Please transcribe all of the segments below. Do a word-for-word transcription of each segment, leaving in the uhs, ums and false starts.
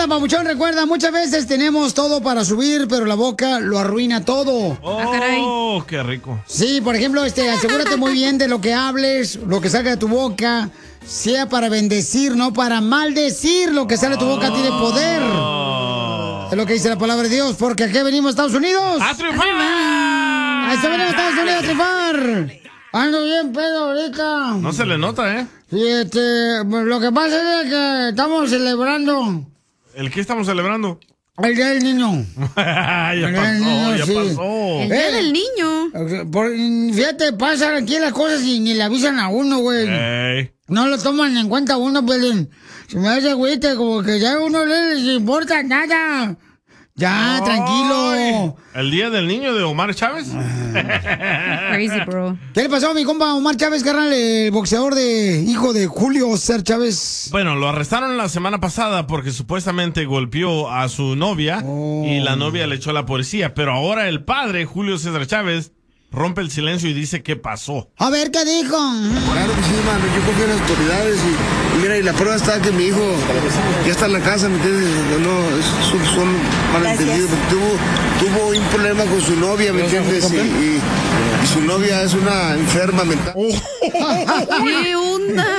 nada, papuchón, recuerda, muchas veces tenemos todo para subir, pero la boca lo arruina todo. Oh, qué rico. Sí, por ejemplo, este, asegúrate muy bien de lo que hables, lo que salga de tu boca, sea para bendecir, no para maldecir. Lo que sale de tu boca tiene poder. Es lo que dice la palabra de Dios, porque aquí venimos a Estados Unidos. ¡A triunfar! ¡A eso venimos a Estados Unidos a triunfar! Ando bien pedo ahorita. No se le nota, ¿eh? Sí, este, lo que pasa es que estamos celebrando. ¿El qué estamos celebrando? El Día del Niño. ya el pasó, del niño, ya sí. pasó. El Día Eh, del Niño. Por, fíjate, pasan aquí las cosas y ni le avisan a uno, güey. Ey. No lo toman en cuenta a uno, pues. Se me hace, güey, como que ya a uno no les importa nada. Ya, Ay, tranquilo. ¿El Día del Niño de Omar Chávez? Crazy, bro. ¿Qué le pasó a mi compa Omar Chávez, carnal, el boxeador de hijo de Julio César Chávez? Bueno, lo arrestaron la semana pasada porque supuestamente golpeó a su novia Oh. y la novia le echó a la policía. Pero ahora el padre, Julio César Chávez, rompe el silencio y dice qué pasó. A ver, ¿qué dijo? Claro que sí, mano, yo confío en las autoridades y, y mira, y la prueba está que mi hijo ya está en la casa, ¿me entiendes? No, no, es- son, son malentendidos, porque tuvo, tuvo un problema con su novia, ¿me entiendes? Y, y- y su novia es una enferma mental. ¿Qué onda?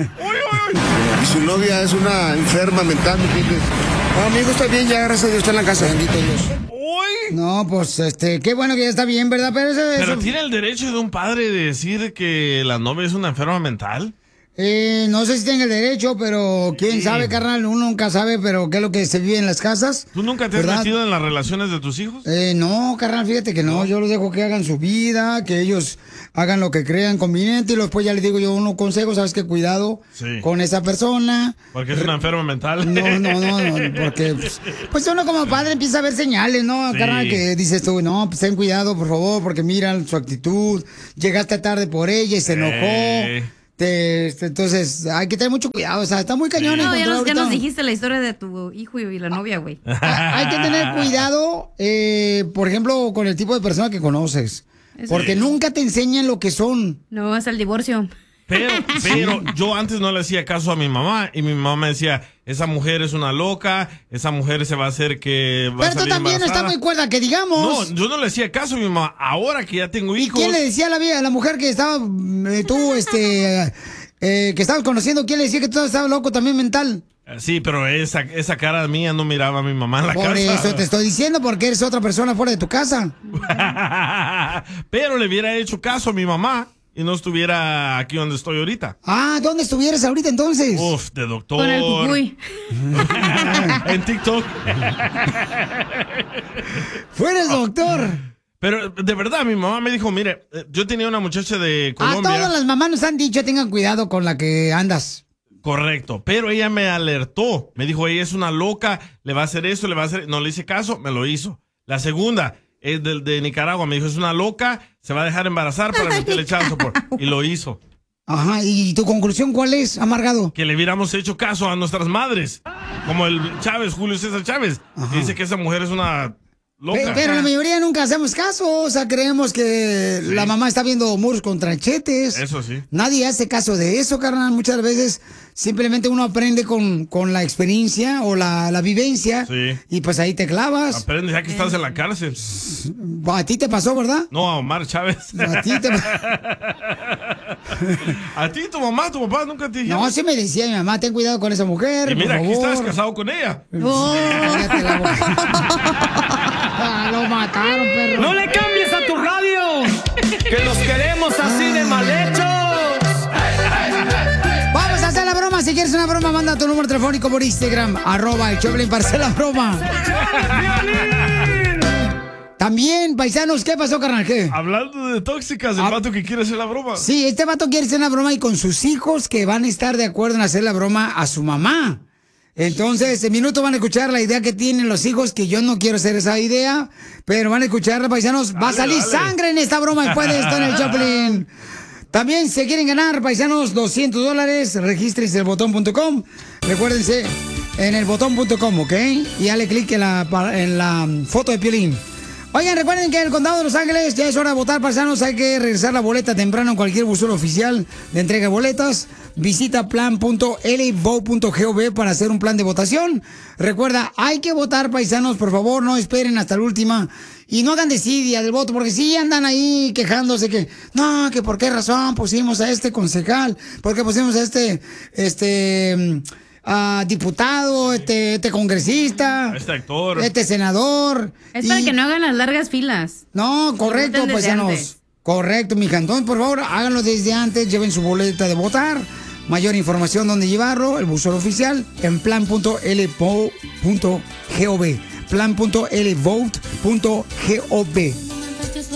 Y su novia es una enferma mental, ¿me entiendes? No, mi hijo está bien, ya gracias a Dios está en la casa, bendito Dios. No, pues, este, qué bueno que ya está bien, ¿verdad? Pero eso, ¿Pero eso- tiene el derecho de un padre de decir que la novia es una enferma mental? Eh, no sé si tenga el derecho, pero quién Sí. sabe, carnal, uno nunca sabe, pero qué es lo que se vive en las casas. ¿Tú nunca te has ¿Verdad? metido en las relaciones de tus hijos? Eh, no, carnal, fíjate que no, yo los dejo que hagan su vida, que ellos hagan lo que crean conveniente y después ya les digo yo unos consejos, sabes que cuidado Sí. con esa persona. Porque es una enferma mental. No, no, no, no, porque pues, pues uno como padre empieza a ver señales, ¿no, Sí. carnal? Que dices tú, no, pues ten cuidado, por favor, porque miran su actitud, llegaste tarde por ella y se enojó. Eh. Te- este, entonces, hay que tener mucho cuidado, o sea, está muy cañón. No, ya encontrar nos, ya nos ahorita- dijiste la historia de tu hijo y la novia, güey. Hay que tener cuidado, eh, por ejemplo, con el tipo de persona que conoces. Eso Porque sí. nunca te enseñan lo que son. No, es el divorcio. Pero, pero yo antes no le hacía caso a mi mamá y mi mamá me decía, esa mujer es una loca, esa mujer se va a hacer que va a Pero tú salir también no estás embarazada. muy cuerda, que No, digamos. yo no le hacía caso a mi mamá. Ahora que ya tengo hijos. ¿Quién le decía a la, vie- a la mujer que estaba, eh, tú, este, eh, que estabas conociendo, quién le decía que tú estabas loco también mental? Sí, pero esa, esa cara mía no miraba a mi mamá en la Por casa. eso te estoy diciendo, porque eres otra persona fuera de tu casa. Pero le hubiera hecho caso a mi mamá y no estuviera aquí donde estoy ahorita. Ah, ¿dónde estuvieras ahorita entonces? Uf, de doctor. Con el cucuy. En TikTok. Fueres doctor. Pero de verdad, mi mamá me dijo, mire, eh, yo tenía una muchacha de A Colombia. todas las mamás nos han dicho, tengan cuidado con la que andas. Correcto, pero ella me alertó. Me dijo, ella es una loca, le va a hacer eso, le va a hacer... No le hice caso, me lo hizo. La segunda es de, de Nicaragua. Me dijo, es una loca, se va a dejar embarazar para meterle child support. Y lo hizo. Ajá, ¿y tu conclusión cuál es, amargado? Que le hubiéramos hecho caso a nuestras madres. Como el Chávez, Julio César Chávez. Que dice que esa mujer es una loca. Pe- Pero la mayoría nunca hacemos caso, o sea, creemos que la mamá está viendo muros con tranchetes. Eso sí. Nadie hace caso de eso, carnal. Muchas veces simplemente uno aprende con, con la experiencia o la, la vivencia Sí. y pues ahí te clavas. Aprende ya que estás en la cárcel. A ti te pasó, ¿verdad? No, a Omar Chávez. A ti te A ti, tu mamá, tu papá nunca te dijeron. No, sí me decía mi mamá, ten cuidado con esa mujer, Y mira, por aquí favor. estás casado con ella. Oh. Cállate la boca. Ah, lo mataron, perro. ¡No le cambies a tu radio! ¡Que los queremos así de mal hechos! Vamos a hacer la broma. Si quieres una broma, manda tu número telefónico por Instagram, arroba el Choplin para hacer la broma. También, paisanos, ¿qué pasó, carnal? ¿Qué? Hablando de tóxicas, el Ah. vato que quiere hacer la broma. Sí, este vato quiere hacer una broma y con sus hijos que van a estar de acuerdo en hacer la broma a su mamá. Entonces, en minuto van a escuchar la idea que tienen los hijos, que yo no quiero hacer esa idea, pero van a escucharla, paisanos. Va a Dale, salir dale. sangre en esta broma después de esto en el Choplin. También, si quieren ganar, paisanos, doscientos dólares, regístrense en el botón punto com. Recuérdense, en el botón punto com, ¿ok? Y dale clic en la, pa- en la foto de Piolín. Oigan, recuerden que en el condado de Los Ángeles ya es hora de votar, paisanos. Hay que regresar la boleta temprano en cualquier buzón oficial de entrega de boletas. Visita plan punto l vote punto gov para hacer un plan de votación. Recuerda, hay que votar, paisanos, por favor, no esperen hasta la última. Y no hagan desidia del voto, porque sí andan ahí quejándose que, no, que por qué razón pusimos a este concejal, por qué pusimos a este, este... Uh, diputado, este, este congresista, este actor, este senador. Es para y... que no hagan las largas filas. No, correcto, paisanos. Correcto, mija. Entonces, por favor, háganlo desde antes, lleven su boleta de votar. Mayor información donde llevarlo, el buzón oficial, en plan punto l vote punto gov. plan punto l vote punto gov.